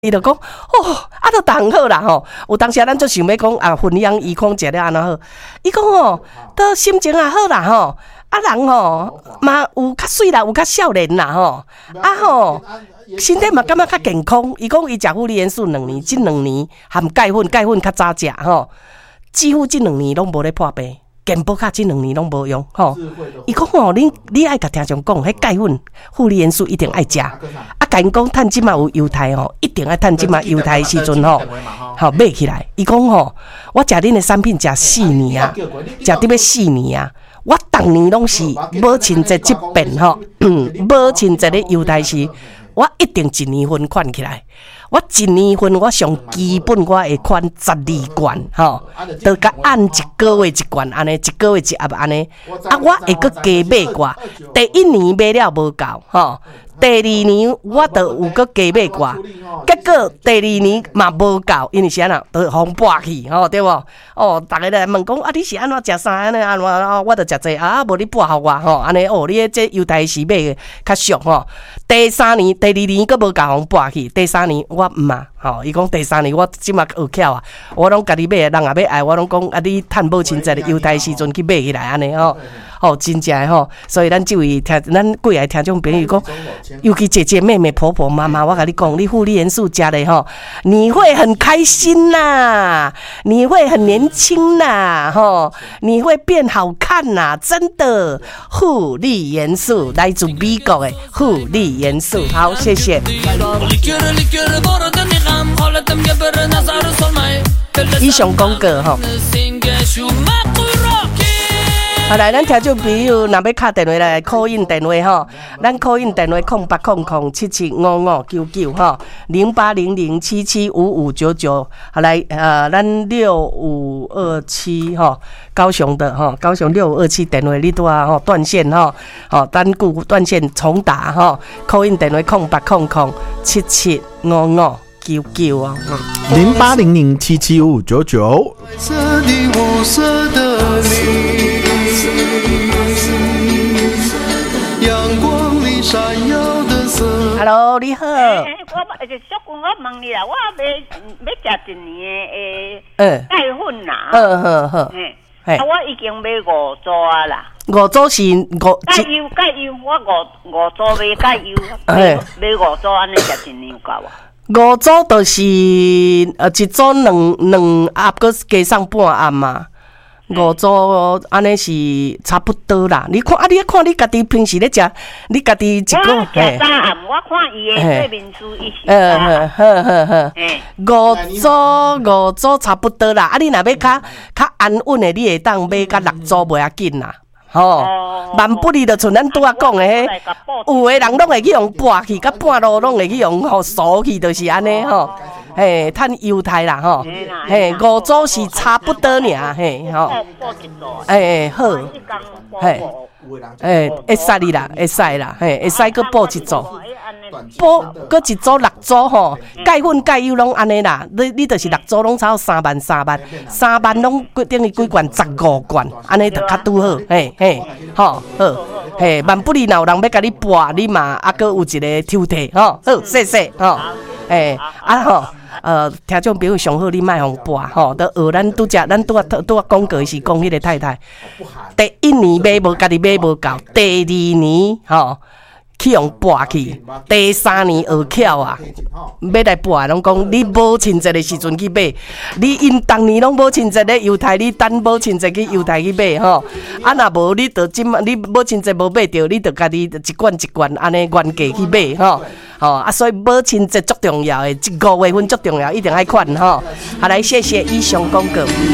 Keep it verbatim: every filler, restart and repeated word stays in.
伊就讲，哦，啊，都同好啦吼。有当时咱就想要讲啊，分享医康食了安怎好？伊讲哦，都心情也好啦吼。啊，人吼嘛有较水啦，有较少年啦吼。啊吼，身体嘛感觉较健康。伊讲伊食护理元素两年，即两年含钙粉，钙粉较早食吼，几乎即两年拢无咧破病。健保卡即两年拢无用吼，伊讲吼，你你爱甲听众讲，迄钙粉、护理元素一定爱食。啊，甲因讲，趁即嘛有犹太吼，一定爱趁即嘛犹太时阵吼，吼买起来。伊讲吼，我食恁的产品食四年啊，食得要四年啊。我逐年拢是无亲这即遍吼，无亲这咧犹太时，我一定一年份款起来。我一年份，我上基本我会款十二罐吼，都甲按一个月一罐安尼，一个月一盒安尼。啊，我会搁加买寡，第一年买了无够吼，第二年我就有搁加买寡，结果第二年嘛无够，因为是安那，都互剥去吼，对无？哦，逐个来问讲啊，你是安怎食啥安尼安怎？哦，我就食这啊，无你剥互我吼，安尼哦，你这犹太时买较俗吼。第三年、第二年搁无甲互剥去，第三年我毋啊，吼，伊讲第三年我即马学巧啊，我拢家己买，人也要爱，我拢讲啊，你趁无亲在犹太时阵去买起来安尼吼，吼真正诶吼，所以咱即位听咱贵个听众朋友讲，尤其姐姐、妹妹、婆婆、妈妈，我甲你讲，你护理元素加的吼，你会很开心呐，你会很年轻呐，吼，你会变好看呐，真的，护理元素来自美国的护理元素，好，谢谢。以上广告吼。好来，咱听众朋友，若要敲电话来 call in 电话吼，咱 call in 电话空八空空七七五五九九吼，零八零零七七五五九九。好来，呃，咱六五二七吼，高雄的吼，高雄六五二七电话你拄啊吼断线吼，吼单顾断线重打吼 ，call in 电话空八空空七七五五九九啊， 零八零零七七五五九九。 Hello， 你好。 欸、我就小姑，我问你啦，我要要食一年的诶钙粉啦。 嗯嗯好。 嘿，啊，我已经买五组啊啦。 五组是五。 钙油，钙油，我五五组买钙油，买买五组安尼食一年有够啊？ 五组就是呃一组两两盒，搁加上半盒嘛。五组安尼是差不多啦。你看啊，你看你家己平时咧食，你家己一个我食三盒，我看伊的说明书伊是。 嗯嗯好好好。五组五组差不多啦。啊，你若要较较安稳的，你会当买甲六组袂要紧啦。吼，万不利就像咱拄仔讲的迄，有的人拢会去用剥去，甲半路拢会去用吼扫去，就是安尼吼。嘿，趁犹太啦吼，嘿，五组是差不多尔，嘿，吼，哎好，嘿，哎，会使哩啦，会使啦，嘿，会使搁补一组，补搁一组六组吼，钙粉钙油拢安尼啦，你你就是六组拢差三万三万，三万拢等于几罐十五罐，安尼就较拄好，嘿嘿，吼好，嘿，万不利若有人要甲你剥，你嘛啊搁有一个抽屉，吼，好，谢谢，吼，哎，啊吼。呃，听众朋友上好，你莫互剥吼，都学咱拄只，咱拄啊拄啊广告是讲迄个太太，第一年买无，家己买无够，第二年吼去用剥去，第三年学巧啊，要来剥拢讲你无亲节的时阵去买，你因当年拢无亲节咧犹太，你等无亲节去犹太去买吼，啊若无你就即你无亲节无买着，你就家己一罐一罐安尼原价去买吼。吼、哦、啊，所以母亲节足重要的，一五月份足重要，一定爱款吼。好来，谢谢以上广告。